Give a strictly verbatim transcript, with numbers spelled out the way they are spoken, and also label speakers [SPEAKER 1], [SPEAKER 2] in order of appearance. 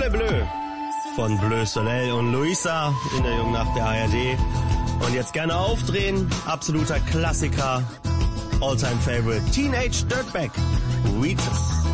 [SPEAKER 1] Ciel Bleu von Bleu Soleil und Luisa in der Jungnacht der A R D. Und jetzt gerne aufdrehen, absoluter Klassiker, All-Time Favorite, Teenage Dirtbag, Wheatus.